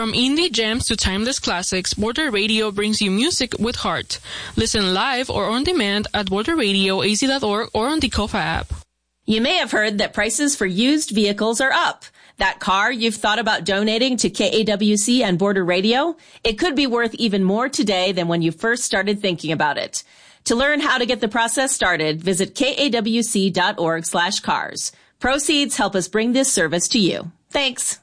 From indie gems to timeless classics, Border Radio brings you music with heart. Listen live or on demand at borderradioaz.org or on the Kofa app. You may have heard that prices for used vehicles are up. That car you've thought about donating to KAWC and Border Radio, it could be worth even more today than when you first started thinking about it. To learn how to get the process started, visit kawc.org/cars. Proceeds help us bring this service to you. Thanks.